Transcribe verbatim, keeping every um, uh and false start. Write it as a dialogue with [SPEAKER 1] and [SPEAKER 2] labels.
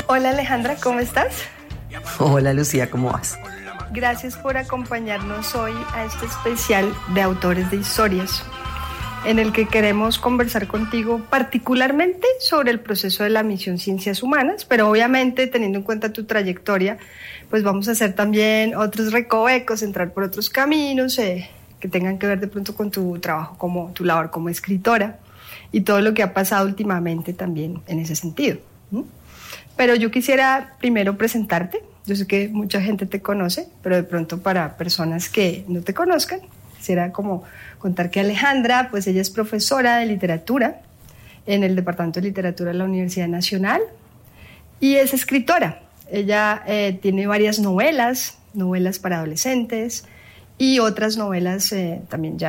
[SPEAKER 1] Hola Alejandra, ¿cómo estás?
[SPEAKER 2] Hola Lucía, ¿cómo vas?
[SPEAKER 1] Gracias por acompañarnos hoy a este especial de autores de historias, en el que queremos conversar contigo particularmente sobre el proceso de la misión Ciencias Humanas, pero obviamente teniendo en cuenta tu trayectoria, pues vamos a hacer también otros recovecos, entrar por otros caminos eh, que tengan que ver de pronto con tu trabajo, como tu labor como escritora y todo lo que ha pasado últimamente también en ese sentido. ¿Mm? Pero yo quisiera primero presentarte. Yo sé que mucha gente te conoce, pero de pronto para personas que no te conozcan, quisiera como contar que Alejandra, pues ella es profesora de literatura en el Departamento de Literatura de la Universidad Nacional y es escritora. Ella eh, tiene varias novelas, novelas para adolescentes y otras novelas eh, también ya